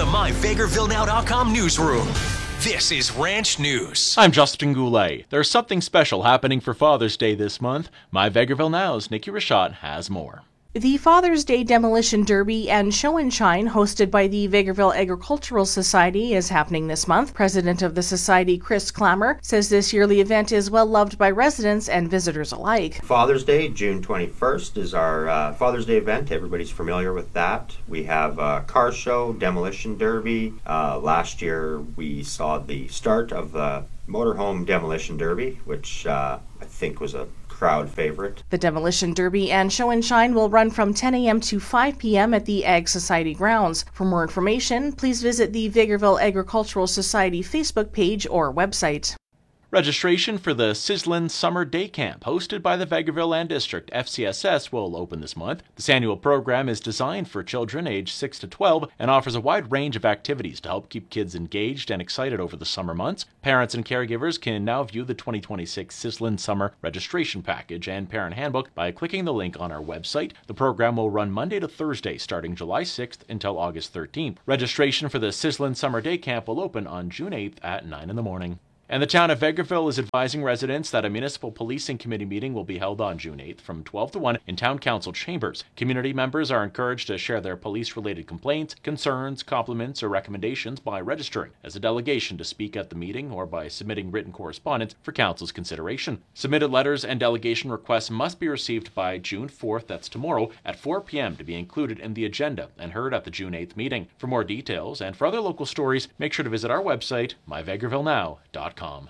MyVegrevilleNow.com newsroom. This is Ranch News. I'm Justin Goulet. There's something special happening for Father's Day this month. My Vegreville Now's Nikki Rashad has more. The Father's Day Demolition Derby and Show and Shine, hosted by the Vegreville Agricultural Society, is happening this month. President of the Society, Chris Clammer, says this yearly event is well loved by residents and visitors alike. Father's Day, June 21st, is our Father's Day event. Everybody's familiar with that. We have a car show, demolition derby. Last year, we saw the start of the motorhome demolition derby, which I think was a crowd favorite. The Demolition Derby and Show and Shine will run from 10 a.m. to 5 p.m. at the Ag Society grounds. For more information, please visit the Vegreville Agricultural Society Facebook page or website. Registration for the Sizzlin' Summer Day Camp, hosted by the Vegreville Land District FCSS, will open this month. This annual program is designed for children aged 6 to 12 and offers a wide range of activities to help keep kids engaged and excited over the summer months. Parents and caregivers can now view the 2026 Sizzlin' Summer Registration Package and Parent Handbook by clicking the link on our website. The program will run Monday to Thursday, starting July 6th until August 13th. Registration for the Sizzlin' Summer Day Camp will open on June 8th at 9 in the morning. And the town of Vegreville is advising residents that a municipal policing committee meeting will be held on June 8th from 12 to 1 in town council chambers. Community members are encouraged to share their police-related complaints, concerns, compliments, or recommendations by registering as a delegation to speak at the meeting or by submitting written correspondence for council's consideration. Submitted letters and delegation requests must be received by June 4th, that's tomorrow, at 4 p.m. to be included in the agenda and heard at the June 8th meeting. For more details and for other local stories, make sure to visit our website, myvegrevillenow.com.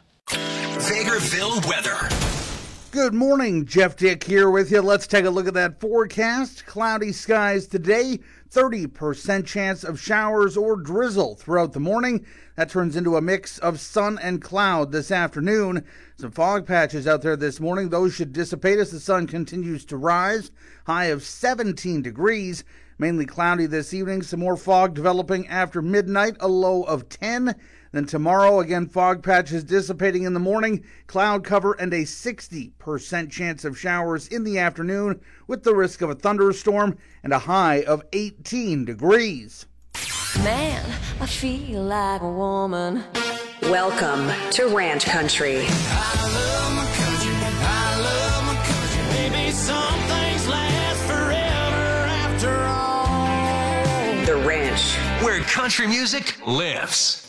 Vegreville weather. Good morning, Jeff Dick here with you. Let's take a look at that forecast. Cloudy skies today, 30% chance of showers or drizzle throughout the morning. That turns into a mix of sun and cloud this afternoon. Some fog patches out there this morning. Those should dissipate as the sun continues to rise. High of 17 degrees. Mainly cloudy this evening. Some more fog developing after midnight, a low of 10. Then tomorrow, again, fog patches dissipating in the morning, cloud cover, and a 60% chance of showers in the afternoon with the risk of a thunderstorm and a high of 18 degrees. Man, I feel like a woman. Welcome to Ranch Country. I love my country. I love my country. Maybe some things last forever after all. The Ranch, where country music lives.